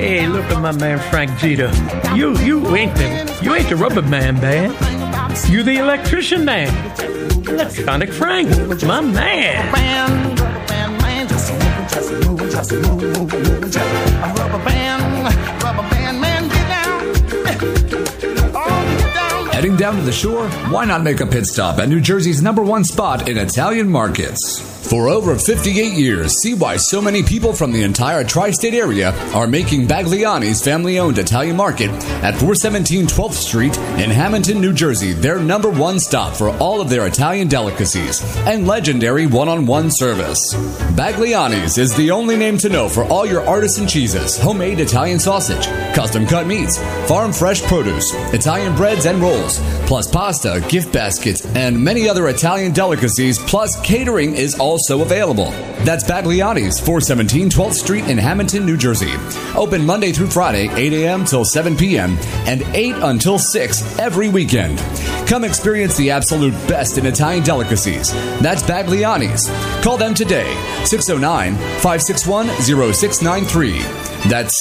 Hey, look at my man Frank Jeter. You ain't the rubber man, You the electrician man. Electronic Frank, my man. Heading down to the shore? Why not make a pit stop at New Jersey's #1 spot in Italian markets? For over 58 years, see why so many people from the entire tri-state area are making Bagliani's family-owned Italian market at 417 12th Street in Hamilton, New Jersey, their #1 stop for all of their Italian delicacies and legendary one-on-one service. Bagliani's is the only name to know for all your artisan cheeses, homemade Italian sausage, custom-cut meats, farm-fresh produce, Italian breads and rolls, plus pasta, gift baskets, and many other Italian delicacies, plus catering is also available. That's Bagliani's, 417 12th Street in Hamilton, New Jersey. Open Monday through Friday, 8 a.m. till 7 p.m. and 8 until 6 every weekend. Come experience the absolute best in Italian delicacies. That's Bagliani's. Call them today, 609-561-0693. That's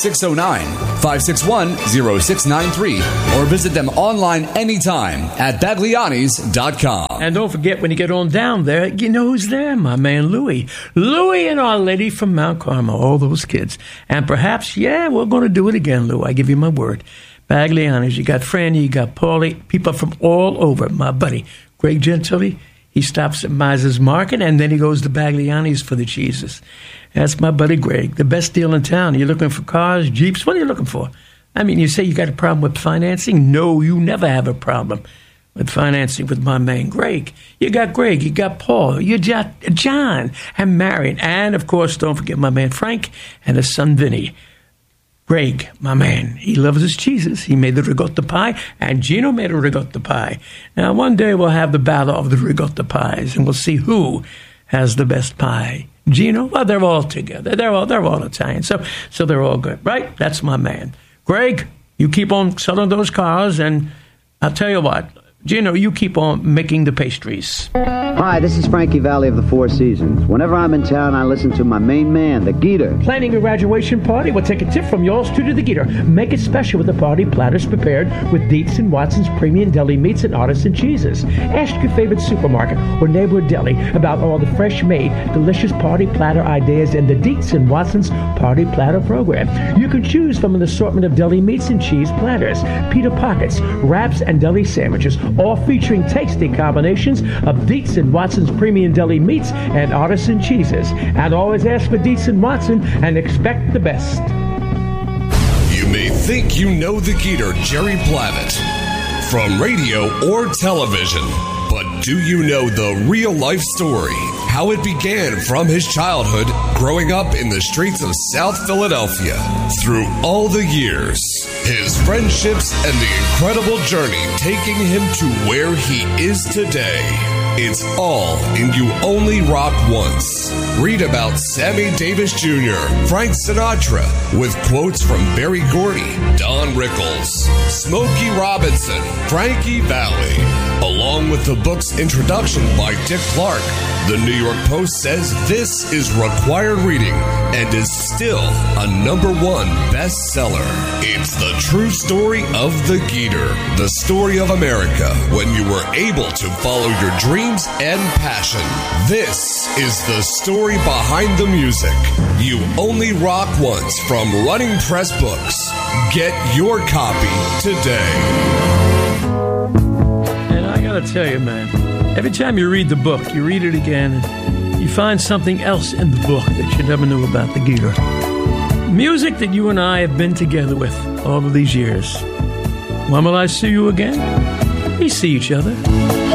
609-561-0693. Or visit them online anytime at Baglianis.com. And don't forget, when you get on down there, you know who's there? My man Louie. Louie and Our Lady from Mount Carmel, all those kids. And perhaps, we're going to do it again, Lou. I give you my word. Bagliani's, you got Franny, you got Paulie, people from all over. My buddy, Greg Gentili, he stops at Miser's Market, and then he goes to Bagliani's for the cheeses. That's my buddy Greg, the best deal in town. You're looking for cars, Jeeps, what are you looking for? I mean, you say you got a problem with financing? No, you never have a problem with financing with my man Greg. You got Greg, you got Paul, you got John, and Marion, and, of course, don't forget my man Frank and his son Vinny. Greg, my man, he loves his cheeses. He made the ricotta pie, and Gino made a ricotta pie. Now, one day we'll have the battle of the ricotta pies, and we'll see who has the best pie. Gino? Well, they're all together. They're all Italian, so they're all good, right? That's my man. Greg, you keep on selling those cars, and I'll tell you what, Gino, you keep on making the pastries. Hi, this is Frankie Valli of the Four Seasons. Whenever I'm in town, I listen to my main man, the Geeter. Planning a graduation party? Well, take a tip from yours to the Geeter. Make it special with the party platters prepared with Dietz & Watson's premium deli meats and artisan cheeses. Ask your favorite supermarket or neighborhood deli about all the fresh-made, delicious party platter ideas in the Dietz & Watson's Party Platter program. You can choose from an assortment of deli meats and cheese platters, pita pockets, wraps, and deli sandwiches, all featuring tasty combinations of Dietz & Watson's premium deli meats and artisan cheeses. And always ask for Dietz & Watson and expect the best. You may think you know the Geeter, Jerry Plavitt, from radio or television. But do you know the real-life story? How it began from his childhood, growing up in the streets of South Philadelphia, through all the years, his friendships, and the incredible journey taking him to where he is today. It's all in You Only Rock Once. Read about Sammy Davis Jr., Frank Sinatra, with quotes from Berry Gordy, Don Rickles, Smokey Robinson, Frankie Valli, along with the book's introduction by Dick Clark. The New York Post says this is required reading and is still a #1 bestseller. It's the true story of the Geeter, the story of America when you were able to follow your dreams and passion. This is the story behind the music. You Only Rock Once from Running Press Books. Get your copy today. And I gotta tell you, man, every time you read the book, you read it again, and you find something else in the book that you never knew about the Geeter. Music that you and I have been together with all of these years. When will I see you again? We see each other.